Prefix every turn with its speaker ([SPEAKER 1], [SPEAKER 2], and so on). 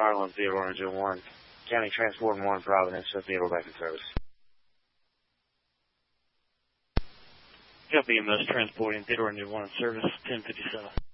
[SPEAKER 1] Harlem, Theodore Engine 1. County Transport 1, Providence, Theodore back in service.
[SPEAKER 2] Copy, EMS transporting Theodore Engine 1 in service, 1057.